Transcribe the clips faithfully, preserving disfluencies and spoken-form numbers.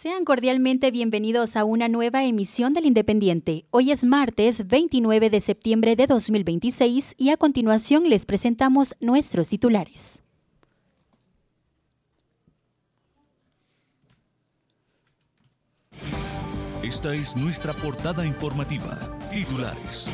Sean cordialmente bienvenidos a una nueva emisión del Independiente. Hoy es martes veintinueve de septiembre de dos mil veintiséis y a continuación les presentamos nuestros titulares. Esta es nuestra portada informativa. Titulares.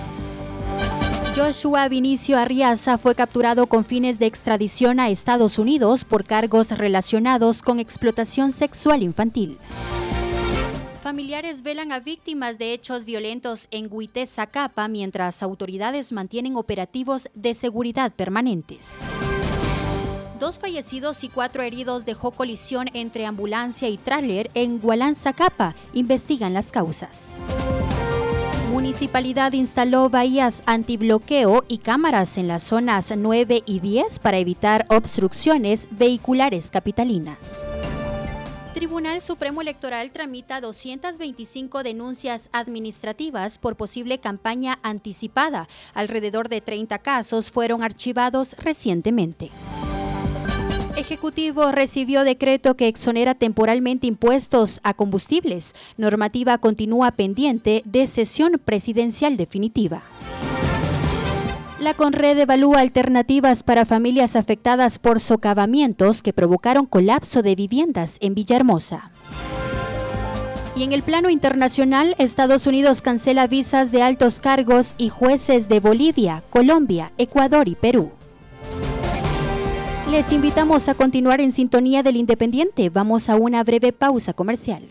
Joshua Vinicio Arriaza fue capturado con fines de extradición a Estados Unidos por cargos relacionados con explotación sexual infantil. Familiares velan a víctimas de hechos violentos en Guité, Zacapa, mientras autoridades mantienen operativos de seguridad permanentes. Dos fallecidos y cuatro heridos dejó colisión entre ambulancia y tráiler en Gualán, Zacapa. Investigan las causas. Municipalidad instaló bahías antibloqueo y cámaras en las zonas nueve y diez para evitar obstrucciones vehiculares capitalinas. Tribunal Supremo Electoral tramita doscientas veinticinco denuncias administrativas por posible campaña anticipada. Alrededor de treinta casos fueron archivados recientemente. Ejecutivo recibió decreto que exonera temporalmente impuestos a combustibles. Normativa continúa pendiente de sesión presidencial definitiva. La Conred evalúa alternativas para familias afectadas por socavamientos que provocaron colapso de viviendas en Villahermosa. Y en el plano internacional, Estados Unidos cancela visas de altos cargos y jueces de Bolivia, Colombia, Ecuador y Perú. Les invitamos a continuar en sintonía del Independiente. Vamos a una breve pausa comercial.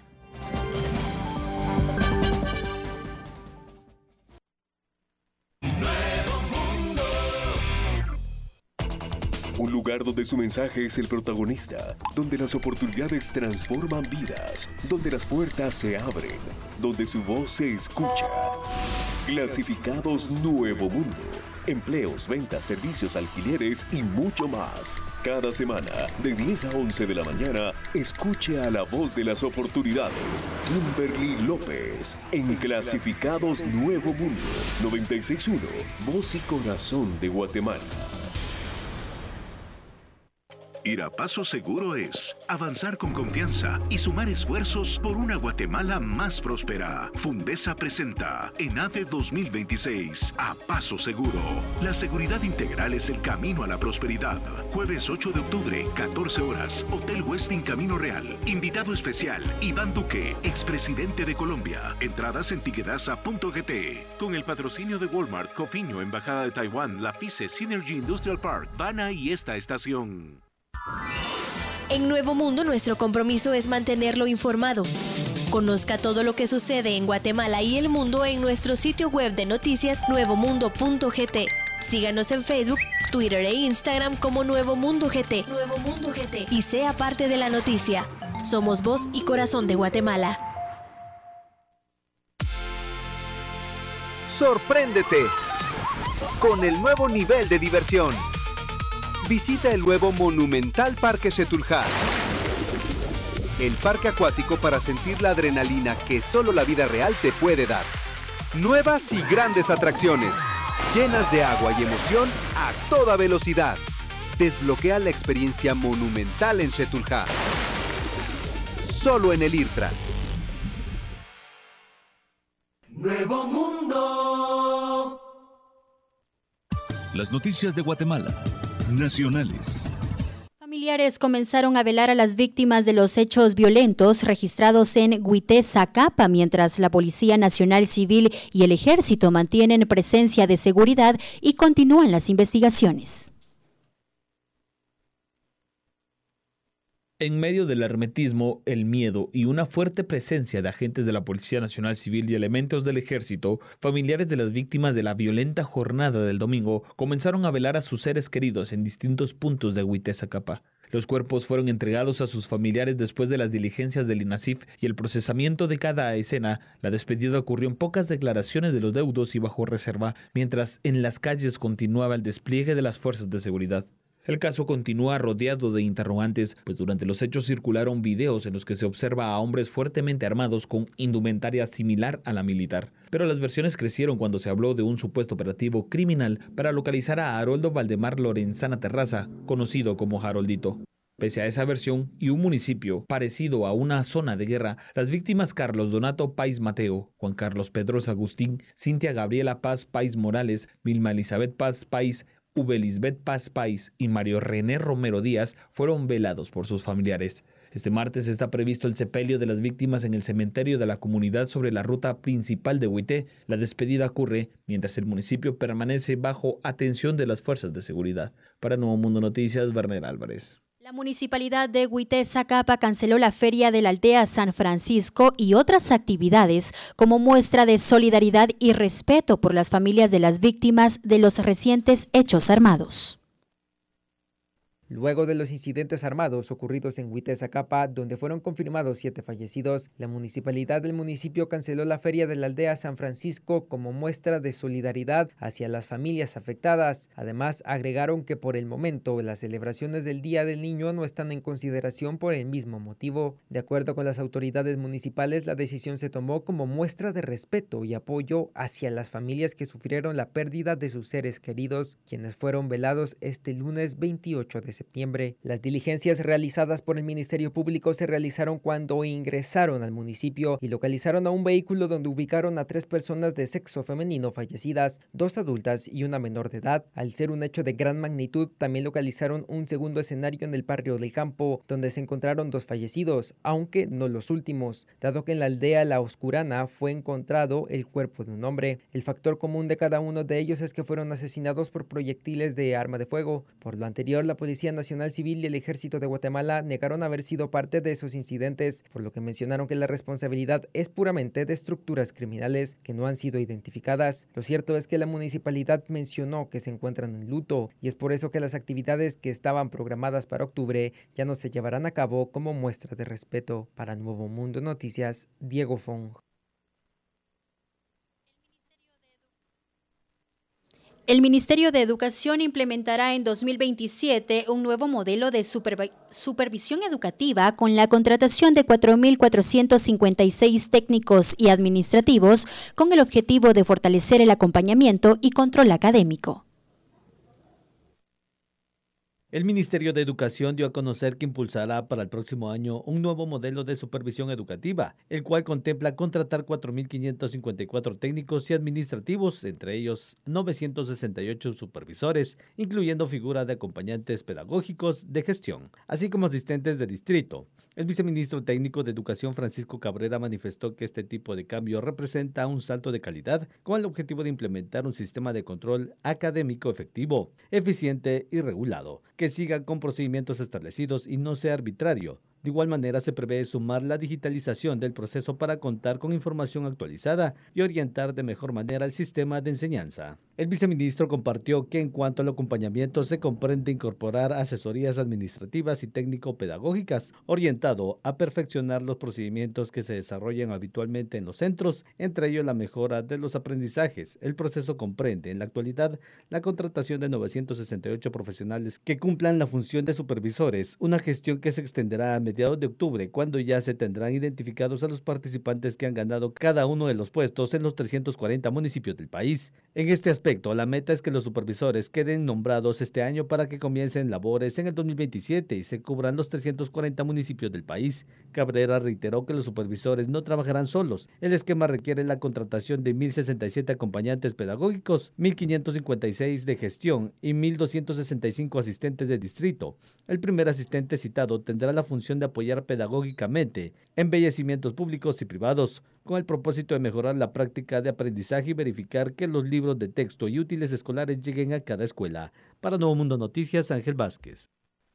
Un lugar donde su mensaje es el protagonista, donde las oportunidades transforman vidas, donde las puertas se abren, donde su voz se escucha. Clasificados Nuevo Mundo. Empleos, ventas, servicios, alquileres y mucho más. Cada semana, de diez a once de la mañana, escuche a la voz de las oportunidades, Kimberly López, en Clasificados Nuevo Mundo, noventa y seis punto uno, voz y corazón de Guatemala. Ir a paso seguro es avanzar con confianza y sumar esfuerzos por una Guatemala más próspera. Fundesa presenta ENADE dos mil veintiséis a paso seguro. La seguridad integral es el camino a la prosperidad. Jueves ocho de octubre, catorce horas, Hotel Westin Camino Real. Invitado especial, Iván Duque, expresidente de Colombia. Entradas en tiquetasa punto gt. Con el patrocinio de Walmart, Cofiño, Embajada de Taiwán, la FICE, Synergy Industrial Park, Bana y esta estación. En Nuevo Mundo, nuestro compromiso es mantenerlo informado. Conozca todo lo que sucede en Guatemala y el mundo en nuestro sitio web de noticias nuevo mundo punto gt. Síganos en Facebook, Twitter e Instagram como Nuevo Mundo G T. Nuevo Mundo G T. Y sea parte de la noticia. Somos voz y corazón de Guatemala. Sorpréndete con el nuevo nivel de diversión. Visita el nuevo monumental Parque Xetulhá, el parque acuático para sentir la adrenalina que solo la vida real te puede dar. Nuevas y grandes atracciones, llenas de agua y emoción a toda velocidad. Desbloquea la experiencia monumental en Xetulhá. Solo en el IRTRA. Nuevo Mundo. Las noticias de Guatemala. Nacionales. Familiares comenzaron a velar a las víctimas de los hechos violentos registrados en Guité, Zacapa, mientras la Policía Nacional Civil y el Ejército mantienen presencia de seguridad y continúan las investigaciones. En medio del hermetismo, el miedo y una fuerte presencia de agentes de la Policía Nacional Civil y elementos del Ejército, familiares de las víctimas de la violenta jornada del domingo comenzaron a velar a sus seres queridos en distintos puntos de Guité, Zacapa. Los cuerpos fueron entregados a sus familiares después de las diligencias del INASIF y el procesamiento de cada escena. La despedida ocurrió en pocas declaraciones de los deudos y bajo reserva, mientras en las calles continuaba el despliegue de las fuerzas de seguridad. El caso continúa rodeado de interrogantes, pues durante los hechos circularon videos en los que se observa a hombres fuertemente armados con indumentaria similar a la militar. Pero las versiones crecieron cuando se habló de un supuesto operativo criminal para localizar a Haroldo Valdemar Lorenzana Terraza, conocido como Haroldito. Pese a esa versión y un municipio parecido a una zona de guerra, las víctimas Carlos Donato Páez Mateo, Juan Carlos Pedrosa Agustín, Cintia Gabriela Paz Páez Morales, Vilma Elizabeth Paz Páez, Ubelisbeth Paz Páez y Mario René Romero Díaz fueron velados por sus familiares. Este martes está previsto el sepelio de las víctimas en el cementerio de la comunidad sobre la ruta principal de Huité. La despedida ocurre mientras el municipio permanece bajo atención de las fuerzas de seguridad. Para Nuevo Mundo Noticias, Werner Álvarez. La municipalidad de Huité-Zacapa canceló la Feria de la Aldea San Francisco y otras actividades como muestra de solidaridad y respeto por las familias de las víctimas de los recientes hechos armados. Luego de los incidentes armados ocurridos en Huité-Zacapa, donde fueron confirmados siete fallecidos, la municipalidad del municipio canceló la Feria de la Aldea San Francisco como muestra de solidaridad hacia las familias afectadas. Además, agregaron que por el momento las celebraciones del Día del Niño no están en consideración por el mismo motivo. De acuerdo con las autoridades municipales, la decisión se tomó como muestra de respeto y apoyo hacia las familias que sufrieron la pérdida de sus seres queridos, quienes fueron velados este lunes veintiocho de septiembre. septiembre. Las diligencias realizadas por el Ministerio Público se realizaron cuando ingresaron al municipio y localizaron a un vehículo donde ubicaron a tres personas de sexo femenino fallecidas, dos adultas y una menor de edad. Al ser un hecho de gran magnitud, también localizaron un segundo escenario en el barrio del Campo, donde se encontraron dos fallecidos, aunque no los últimos, dado que en la aldea La Oscurana fue encontrado el cuerpo de un hombre. El factor común de cada uno de ellos es que fueron asesinados por proyectiles de arma de fuego. Por lo anterior, la Policía Nacional Civil y el Ejército de Guatemala negaron haber sido parte de esos incidentes, por lo que mencionaron que la responsabilidad es puramente de estructuras criminales que no han sido identificadas. Lo cierto es que la municipalidad mencionó que se encuentran en luto y es por eso que las actividades que estaban programadas para octubre ya no se llevarán a cabo como muestra de respeto. Para Nuevo Mundo Noticias, Diego Fong. El Ministerio de Educación implementará en dos mil veintisiete un nuevo modelo de supervi- supervisión educativa con la contratación de cuatro mil cuatrocientos cincuenta y seis técnicos y administrativos con el objetivo de fortalecer el acompañamiento y control académico. El Ministerio de Educación dio a conocer que impulsará para el próximo año un nuevo modelo de supervisión educativa, el cual contempla contratar cuatro mil quinientos cincuenta y cuatro técnicos y administrativos, entre ellos novecientos sesenta y ocho supervisores, incluyendo figura de acompañantes pedagógicos de gestión, así como asistentes de distrito. El viceministro técnico de Educación, Francisco Cabrera, manifestó que este tipo de cambio representa un salto de calidad con el objetivo de implementar un sistema de control académico efectivo, eficiente y regulado, que siga con procedimientos establecidos y no sea arbitrario. De igual manera, se prevé sumar la digitalización del proceso para contar con información actualizada y orientar de mejor manera el sistema de enseñanza. El viceministro compartió que en cuanto al acompañamiento se comprende incorporar asesorías administrativas y técnico-pedagógicas orientado a perfeccionar los procedimientos que se desarrollan habitualmente en los centros, entre ellos la mejora de los aprendizajes. El proceso comprende en la actualidad la contratación de novecientos sesenta y ocho profesionales que cumplan la función de supervisores, una gestión que se extenderá a mediados de octubre, cuando ya se tendrán identificados a los participantes que han ganado cada uno de los puestos en los trescientos cuarenta municipios del país. En este aspecto, la meta es que los supervisores queden nombrados este año para que comiencen labores en el dos mil veintisiete y se cubran los trescientos cuarenta municipios del país. Cabrera reiteró que los supervisores no trabajarán solos. El esquema requiere la contratación de mil sesenta y siete acompañantes pedagógicos, mil quinientos cincuenta y seis de gestión y mil doscientos sesenta y cinco asistentes de distrito. El primer asistente citado tendrá la función de apoyar pedagógicamente embellecimientos públicos y privados, con el propósito de mejorar la práctica de aprendizaje y verificar que los libros de texto y útiles escolares lleguen a cada escuela. Para Nuevo Mundo Noticias, Ángel Vázquez.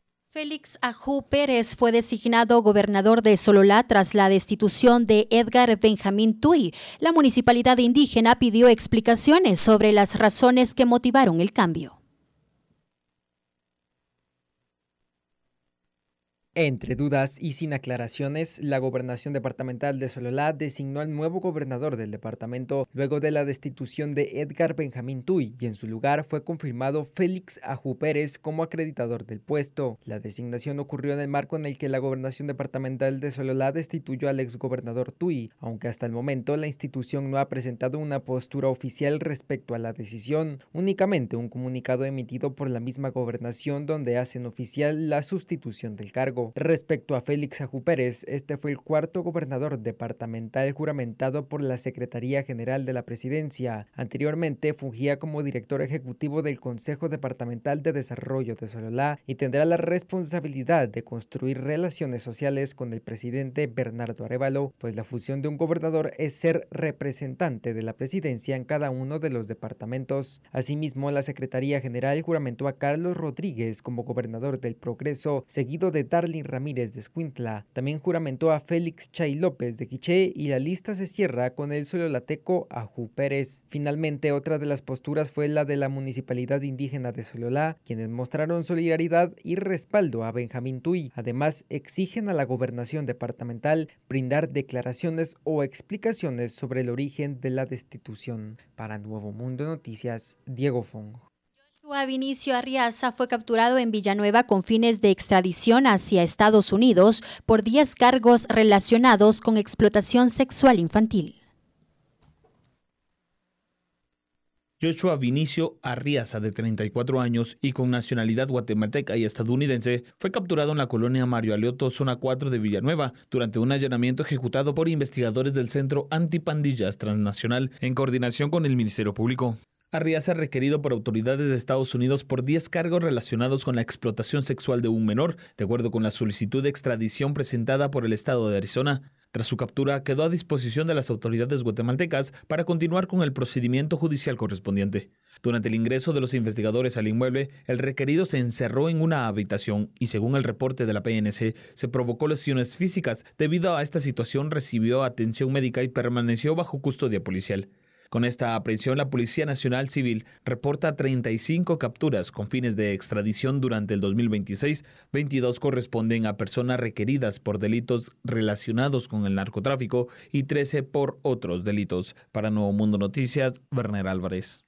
Félix Ajú Pérez fue designado gobernador de Sololá tras la destitución de Edgar Benjamín Tuy. La municipalidad indígena pidió explicaciones sobre las razones que motivaron el cambio. Entre dudas y sin aclaraciones, la Gobernación Departamental de Sololá designó al nuevo gobernador del departamento luego de la destitución de Edgar Benjamín Tuy y en su lugar fue confirmado Félix Ajú Pérez como acreditador del puesto. La designación ocurrió en el marco en el que la Gobernación Departamental de Sololá destituyó al exgobernador Tuy, aunque hasta el momento la institución no ha presentado una postura oficial respecto a la decisión, únicamente un comunicado emitido por la misma gobernación donde hacen oficial la sustitución del cargo. Respecto a Félix Ajú Pérez, este fue el cuarto gobernador departamental juramentado por la Secretaría General de la Presidencia. Anteriormente fungía como director ejecutivo del Consejo Departamental de Desarrollo de Sololá y tendrá la responsabilidad de construir relaciones sociales con el presidente Bernardo Arévalo, pues la función de un gobernador es ser representante de la presidencia en cada uno de los departamentos. Asimismo, la Secretaría General juramentó a Carlos Rodríguez como gobernador del Progreso, seguido de Darlin Ramírez de Escuintla. También juramentó a Félix Chay López de Quiché y la lista se cierra con el sololateco Ajú Pérez. Finalmente, otra de las posturas fue la de la Municipalidad Indígena de Sololá, quienes mostraron solidaridad y respaldo a Benjamín Tuy. Además, exigen a la gobernación departamental brindar declaraciones o explicaciones sobre el origen de la destitución. Para Nuevo Mundo Noticias, Diego Fong. Joshua Vinicio Arriaza fue capturado en Villanueva con fines de extradición hacia Estados Unidos por diez cargos relacionados con explotación sexual infantil. Joshua Vinicio Arriaza, de treinta y cuatro años y con nacionalidad guatemalteca y estadounidense, fue capturado en la colonia Mario Alioto, zona cuatro de Villanueva, durante un allanamiento ejecutado por investigadores del Centro Antipandillas Transnacional en coordinación con el Ministerio Público. Arriaza es requerido por autoridades de Estados Unidos por diez cargos relacionados con la explotación sexual de un menor, de acuerdo con la solicitud de extradición presentada por el estado de Arizona. Tras su captura, quedó a disposición de las autoridades guatemaltecas para continuar con el procedimiento judicial correspondiente. Durante el ingreso de los investigadores al inmueble, el requerido se encerró en una habitación y, según el reporte de la P N C, se provocó lesiones físicas. Debido a esta situación, recibió atención médica y permaneció bajo custodia policial. Con esta aprehensión, la Policía Nacional Civil reporta treinta y cinco capturas con fines de extradición durante el dos mil veintiséis. veintidós corresponden a personas requeridas por delitos relacionados con el narcotráfico y trece por otros delitos. Para Nuevo Mundo Noticias, Werner Álvarez.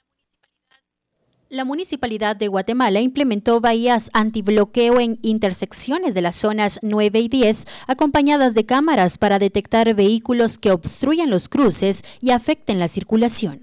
La Municipalidad de Guatemala implementó vallas antibloqueo en intersecciones de las zonas nueve y diez, acompañadas de cámaras para detectar vehículos que obstruyan los cruces y afecten la circulación.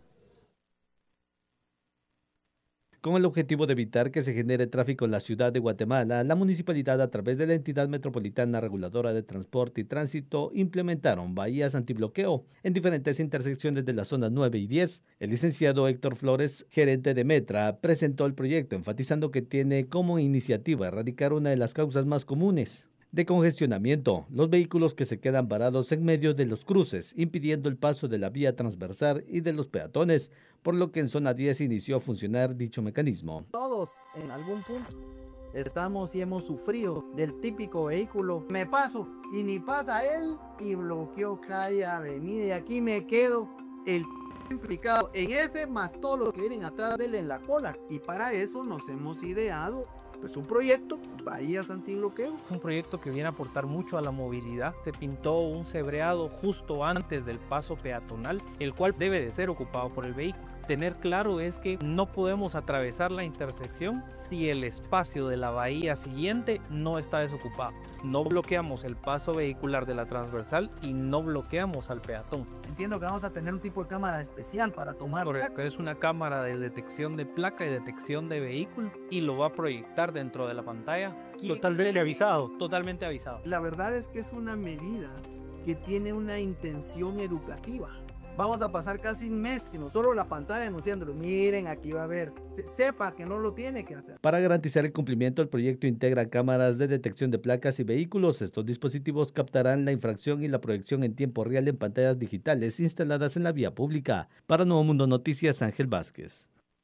Con el objetivo de evitar que se genere tráfico en la ciudad de Guatemala, la municipalidad, a través de la entidad metropolitana reguladora de transporte y tránsito, implementaron bahías antibloqueo en diferentes intersecciones de las zonas nueve y diez. El licenciado Héctor Flores, gerente de Metra, presentó el proyecto, enfatizando que tiene como iniciativa erradicar una de las causas más comunes de congestionamiento, los vehículos que se quedan varados en medio de los cruces, impidiendo el paso de la vía transversal y de los peatones, por lo que en zona diez inició a funcionar dicho mecanismo. Todos en algún punto estamos y hemos sufrido del típico vehículo, me paso y ni pasa él y bloqueo calle, avenida y aquí me quedo el implicado en ese más todos los que vienen atrás de él en la cola, y para eso nos hemos ideado pues un proyecto, bahías antibloqueo. Es un proyecto que viene a aportar mucho a la movilidad. Se pintó un cebreado justo antes del paso peatonal, el cual debe de ser ocupado por el vehículo. Tener claro es que no podemos atravesar la intersección si el espacio de la bahía siguiente no está desocupado. No bloqueamos el paso vehicular de la transversal y no bloqueamos al peatón. Entiendo que vamos a tener un tipo de cámara especial para tomar. Correcto, es una cámara de detección de placa y detección de vehículo y lo va a proyectar dentro de la pantalla. Totalmente avisado, totalmente avisado. La verdad es que es una medida que tiene una intención educativa. Vamos a pasar casi un mes, sino solo la pantalla denunciándolo. Miren, aquí va a haber. Se, sepa que no lo tiene que hacer. Para garantizar el cumplimiento, el proyecto integra cámaras de detección de placas y vehículos. Estos dispositivos captarán la infracción y la proyección en tiempo real en pantallas digitales instaladas en la vía pública. Para Nuevo Mundo Noticias, Ángel Vázquez.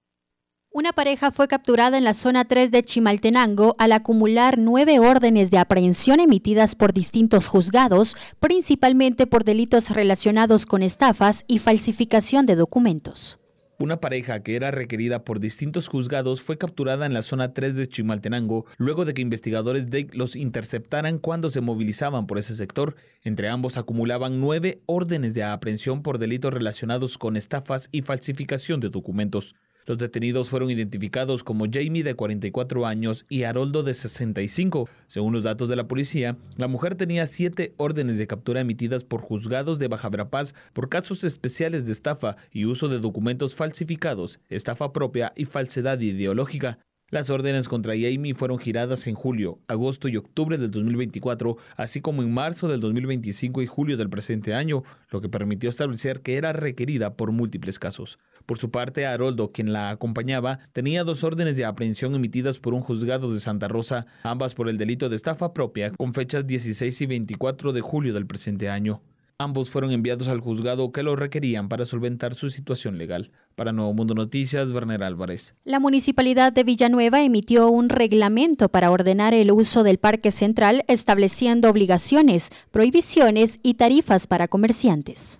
Una pareja fue capturada en la zona tres de Chimaltenango al acumular nueve órdenes de aprehensión emitidas por distintos juzgados, principalmente por delitos relacionados con estafas y falsificación de documentos. Una pareja que era requerida por distintos juzgados fue capturada en la zona tres de Chimaltenango luego de que investigadores D E C los interceptaran cuando se movilizaban por ese sector. Entre ambos acumulaban nueve órdenes de aprehensión por delitos relacionados con estafas y falsificación de documentos. Los detenidos fueron identificados como Jamie, de cuarenta y cuatro años, y Haroldo, de sesenta y cinco. Según los datos de la policía, la mujer tenía siete órdenes de captura emitidas por juzgados de Baja Verapaz por casos especiales de estafa y uso de documentos falsificados, estafa propia y falsedad ideológica. Las órdenes contra Jamie fueron giradas en julio, agosto y octubre del dos mil veinticuatro, así como en marzo del dos mil veinticinco y julio del presente año, lo que permitió establecer que era requerida por múltiples casos. Por su parte, Haroldo, quien la acompañaba, tenía dos órdenes de aprehensión emitidas por un juzgado de Santa Rosa, ambas por el delito de estafa propia, con fechas dieciséis y veinticuatro de julio del presente año. Ambos fueron enviados al juzgado que lo requerían para solventar su situación legal. Para Nuevo Mundo Noticias, Werner Álvarez. La Municipalidad de Villanueva emitió un reglamento para ordenar el uso del Parque Central, estableciendo obligaciones, prohibiciones y tarifas para comerciantes.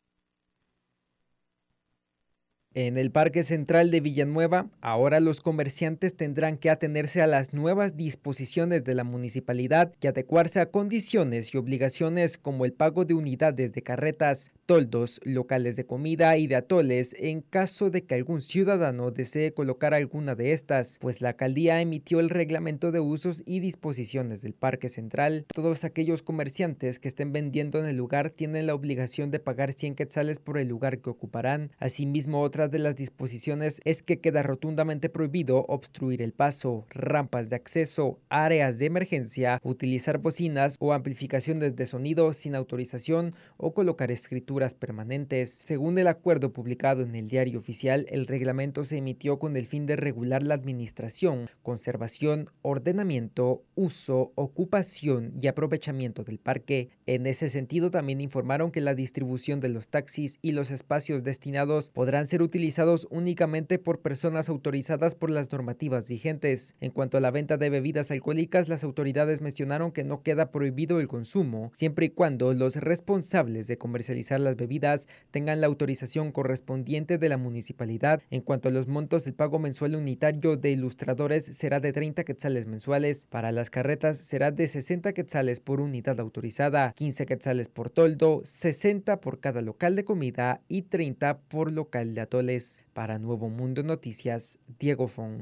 En el Parque Central de Villanueva, ahora los comerciantes tendrán que atenerse a las nuevas disposiciones de la municipalidad y adecuarse a condiciones y obligaciones como el pago de unidades de carretas, toldos, locales de comida y de atoles en caso de que algún ciudadano desee colocar alguna de estas, pues la alcaldía emitió el reglamento de usos y disposiciones del Parque Central. Todos aquellos comerciantes que estén vendiendo en el lugar tienen la obligación de pagar cien quetzales por el lugar que ocuparán. Asimismo, otra de las disposiciones es que queda rotundamente prohibido obstruir el paso, rampas de acceso, áreas de emergencia, utilizar bocinas o amplificaciones de sonido sin autorización o colocar escrituras permanentes. Según el acuerdo publicado en el Diario Oficial, el reglamento se emitió con el fin de regular la administración, conservación, ordenamiento, uso, ocupación y aprovechamiento del parque. En ese sentido, también informaron que la distribución de los taxis y los espacios destinados podrán ser utilizados únicamente por personas autorizadas por las normativas vigentes. En cuanto a la venta de bebidas alcohólicas, las autoridades mencionaron que no queda prohibido el consumo, siempre y cuando los responsables de comercializar las bebidas tengan la autorización correspondiente de la municipalidad. En cuanto a los montos, el pago mensual unitario de ilustradores será de treinta quetzales mensuales. Para las carretas será de sesenta quetzales por unidad autorizada, quince quetzales por toldo, sesenta por cada local de comida y treinta por local de atoles. Para Nuevo Mundo Noticias, Diego Fong.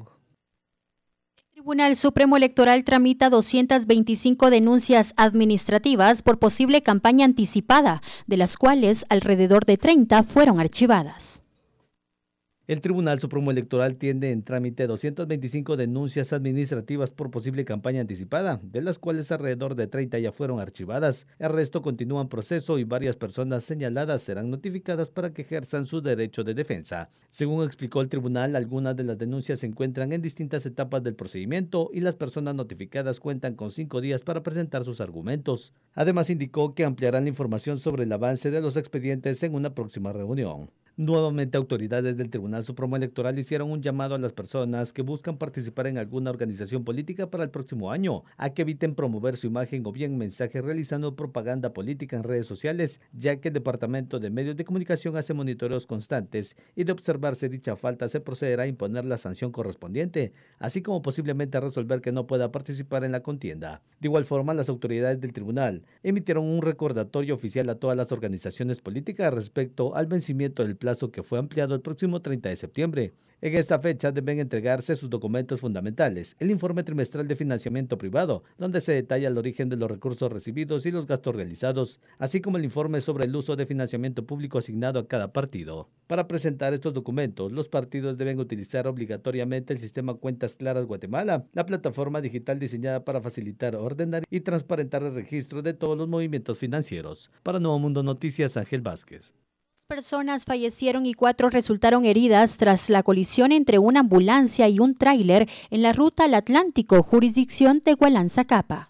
El Tribunal Supremo Electoral tramita doscientas veinticinco denuncias administrativas por posible campaña anticipada, de las cuales alrededor de treinta fueron archivadas. El Tribunal Supremo Electoral tiene en trámite doscientas veinticinco denuncias administrativas por posible campaña anticipada, de las cuales alrededor de treinta ya fueron archivadas. El resto continúa en proceso y varias personas señaladas serán notificadas para que ejerzan su derecho de defensa. Según explicó el tribunal, algunas de las denuncias se encuentran en distintas etapas del procedimiento y las personas notificadas cuentan con cinco días para presentar sus argumentos. Además, indicó que ampliarán la información sobre el avance de los expedientes en una próxima reunión. Nuevamente, autoridades del Tribunal Supremo Electoral hicieron un llamado a las personas que buscan participar en alguna organización política para el próximo año a que eviten promover su imagen o bien mensajes realizando propaganda política en redes sociales, ya que el Departamento de Medios de Comunicación hace monitoreos constantes y de observarse dicha falta se procederá a imponer la sanción correspondiente, así como posiblemente a resolver que no pueda participar en la contienda. De igual forma, las autoridades del tribunal emitieron un recordatorio oficial a todas las organizaciones políticas respecto al vencimiento del plazo que fue ampliado el próximo treinta de septiembre. En esta fecha deben entregarse sus documentos fundamentales, el informe trimestral de financiamiento privado, donde se detalla el origen de los recursos recibidos y los gastos realizados, así como el informe sobre el uso de financiamiento público asignado a cada partido. Para presentar estos documentos, los partidos deben utilizar obligatoriamente el sistema Cuentas Claras Guatemala, la plataforma digital diseñada para facilitar, ordenar y transparentar el registro de todos los movimientos financieros. Para Nuevo Mundo Noticias, Ángel Vázquez. Personas fallecieron y cuatro resultaron heridas tras la colisión entre una ambulancia y un tráiler en la ruta al Atlántico, jurisdicción de Hualanzacapa.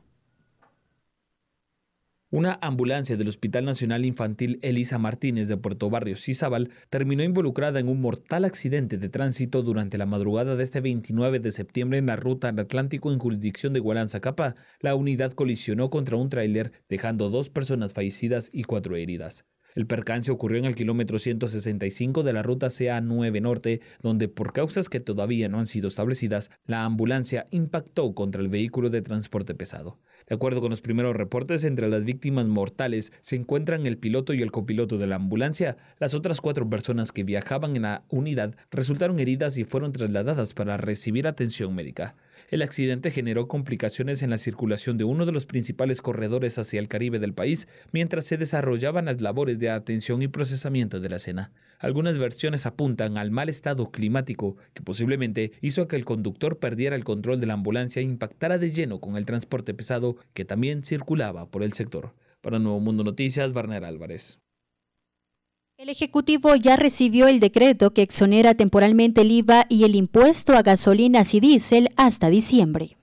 Una ambulancia del Hospital Nacional Infantil Elisa Martínez de Puerto Barrios, Izabal, terminó involucrada en un mortal accidente de tránsito durante la madrugada de este veintinueve de septiembre en la ruta al Atlántico en jurisdicción de Hualanzacapa. La unidad colisionó contra un tráiler, dejando dos personas fallecidas y cuatro heridas. El percance ocurrió en el kilómetro ciento sesenta y cinco de la ruta C A nueve Norte, donde por causas que todavía no han sido establecidas, la ambulancia impactó contra el vehículo de transporte pesado. De acuerdo con los primeros reportes, entre las víctimas mortales se encuentran el piloto y el copiloto de la ambulancia. Las otras cuatro personas que viajaban en la unidad resultaron heridas y fueron trasladadas para recibir atención médica. El accidente generó complicaciones en la circulación de uno de los principales corredores hacia el Caribe del país, mientras se desarrollaban las labores de atención y procesamiento de la escena. Algunas versiones apuntan al mal estado climático, que posiblemente hizo que el conductor perdiera el control de la ambulancia e impactara de lleno con el transporte pesado que también circulaba por el sector. Para Nuevo Mundo Noticias, Barner Álvarez. El Ejecutivo ya recibió el decreto que exonera temporalmente el I V A y el impuesto a gasolinas y diésel hasta diciembre.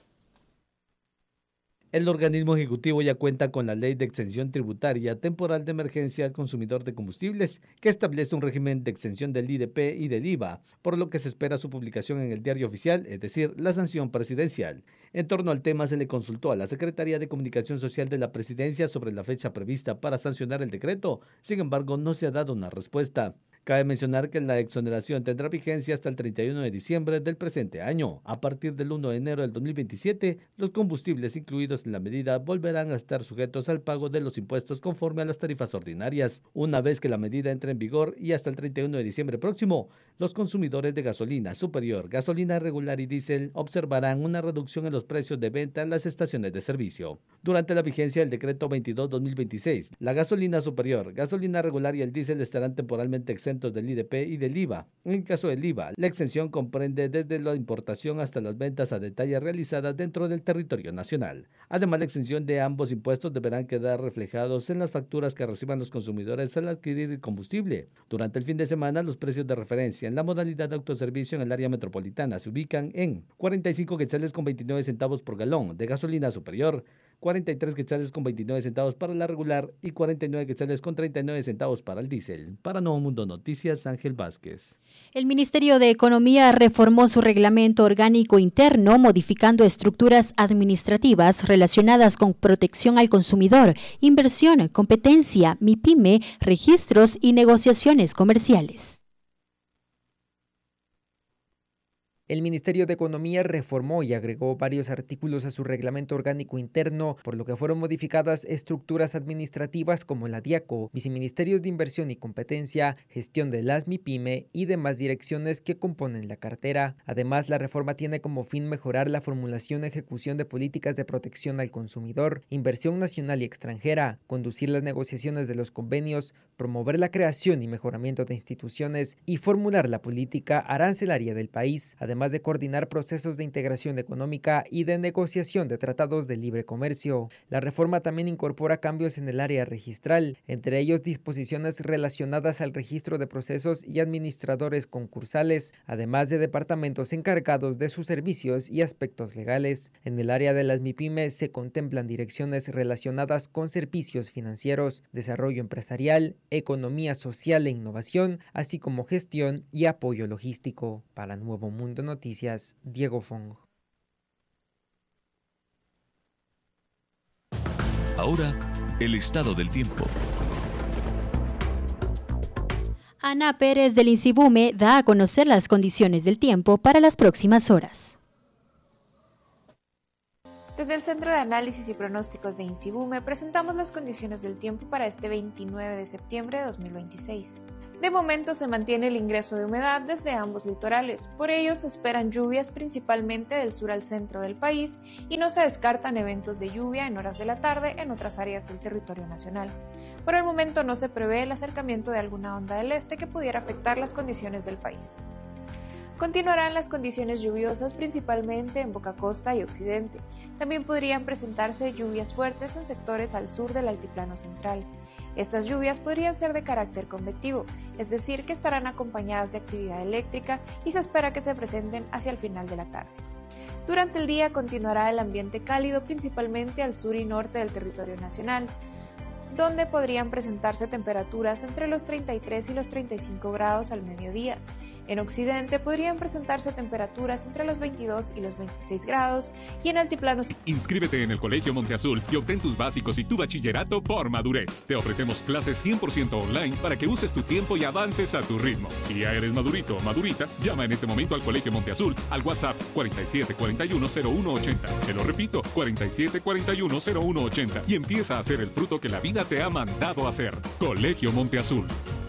El organismo ejecutivo ya cuenta con la Ley de Exención Tributaria Temporal de Emergencia al Consumidor de Combustibles, que establece un régimen de exención del I D P y del I V A, por lo que se espera su publicación en el Diario Oficial, es decir, la sanción presidencial. En torno al tema se le consultó a la Secretaría de Comunicación Social de la Presidencia sobre la fecha prevista para sancionar el decreto, sin embargo no se ha dado una respuesta. Cabe mencionar que la exoneración tendrá vigencia hasta el treinta y uno de diciembre del presente año. A partir del primero de enero del dos mil veintisiete, los combustibles incluidos en la medida volverán a estar sujetos al pago de los impuestos conforme a las tarifas ordinarias. Una vez que la medida entre en vigor y hasta el treinta y uno de diciembre próximo, los consumidores de gasolina superior, gasolina regular y diésel observarán una reducción en los precios de venta en las estaciones de servicio. Durante la vigencia del decreto veintidós barra dos mil veintiséis, la gasolina superior, gasolina regular y el diésel estarán temporalmente exentos del I D P y del I V A. En el caso del I V A, la exención comprende desde la importación hasta las ventas a detalle realizadas dentro del territorio nacional. Además, la exención de ambos impuestos deberán quedar reflejados en las facturas que reciban los consumidores al adquirir el combustible. Durante el fin de semana, los precios de referencia en la modalidad de autoservicio en el área metropolitana se ubican en cuarenta y cinco quetzales con veintinueve centavos por galón de gasolina superior, cuarenta y tres quetzales con veintinueve centavos para la regular y cuarenta y nueve quetzales con treinta y nueve centavos para el diésel. Para Nuevo Mundo Noticias, Ángel Vázquez. El Ministerio de Economía reformó su reglamento orgánico interno, modificando estructuras administrativas relacionadas con protección al consumidor, inversión, competencia, MIPYME, registros y negociaciones comerciales. El Ministerio de Economía reformó y agregó varios artículos a su reglamento orgánico interno, por lo que fueron modificadas estructuras administrativas como la DIACO, viceministerios de Inversión y Competencia, gestión de las MIPYME y demás direcciones que componen la cartera. Además, la reforma tiene como fin mejorar la formulación y ejecución de políticas de protección al consumidor, inversión nacional y extranjera, conducir las negociaciones de los convenios, promover la creación y mejoramiento de instituciones y formular la política arancelaria del país, además de coordinar procesos de integración económica y de negociación de tratados de libre comercio. La reforma también incorpora cambios en el área registral, entre ellos disposiciones relacionadas al registro de procesos y administradores concursales, además de departamentos encargados de sus servicios y aspectos legales. En el área de las MIPYME se contemplan direcciones relacionadas con servicios financieros, desarrollo empresarial, economía social e innovación, así como gestión y apoyo logístico. Para Nuevo Mundo Noticias, Diego Fong. Ahora, el estado del tiempo. Ana Pérez del INSIBUME da a conocer las condiciones del tiempo para las próximas horas. Desde el Centro de Análisis y Pronósticos de INSIBUME presentamos las condiciones del tiempo para este veintinueve de septiembre de dos mil veintiséis. De momento se mantiene el ingreso de humedad desde ambos litorales, por ello se esperan lluvias principalmente del sur al centro del país y no se descartan eventos de lluvia en horas de la tarde en otras áreas del territorio nacional. Por el momento no se prevé el acercamiento de alguna onda del este que pudiera afectar las condiciones del país. Continuarán las condiciones lluviosas principalmente en Boca Costa y Occidente. También podrían presentarse lluvias fuertes en sectores al sur del altiplano central. Estas lluvias podrían ser de carácter convectivo, es decir, que estarán acompañadas de actividad eléctrica y se espera que se presenten hacia el final de la tarde. Durante el día continuará el ambiente cálido principalmente al sur y norte del territorio nacional, donde podrían presentarse temperaturas entre los treinta y tres y los treinta y cinco grados al mediodía. En occidente podrían presentarse temperaturas entre los veintidós y los veintiséis grados y en altiplanos. Inscríbete en el Colegio Monteazul y obtén tus básicos y tu bachillerato por madurez. Te ofrecemos clases cien por ciento online para que uses tu tiempo y avances a tu ritmo. Si ya eres madurito o madurita, llama en este momento al Colegio Monteazul al WhatsApp cuarenta y siete cuarenta y uno cero uno ochenta. Te lo repito, cuarenta y siete cuarenta y uno cero uno ochenta y empieza a hacer el fruto que la vida te ha mandado a hacer. Colegio Monteazul.